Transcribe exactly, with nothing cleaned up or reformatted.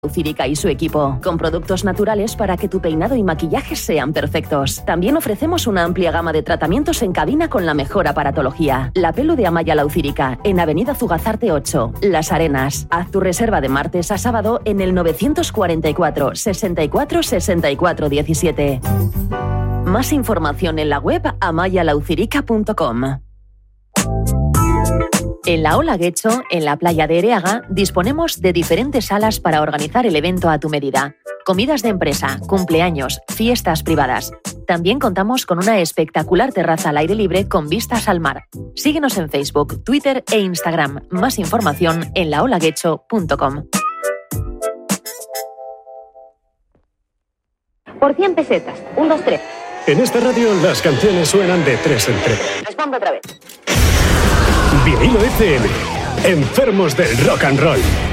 Lauzirica y su equipo, con productos naturales para que tu peinado y maquillaje sean perfectos. También ofrecemos una amplia gama de tratamientos en cabina con la mejor aparatología. La Pelu de Amaya Lauzirica, en Avenida Zugazarte ocho, Las Arenas. Haz tu reserva de martes a sábado en el novecientos cuarenta y cuatro, sesenta y cuatro, sesenta y cuatro diecisiete. Más información en la web amaya lauzirica punto com. En la Ola Guecho, en la playa de Ereaga, disponemos de diferentes salas para organizar el evento a tu medida. Comidas de empresa, cumpleaños, fiestas privadas. También contamos con una espectacular terraza al aire libre con vistas al mar. Síguenos en Facebook, Twitter e Instagram. Más información en la ola guecho punto com. Por cien pesetas. Un, dos, tres. En esta radio las canciones suenan de tres en tres. Respondo otra vez. Vinilo F M. Enfermos del rock and roll.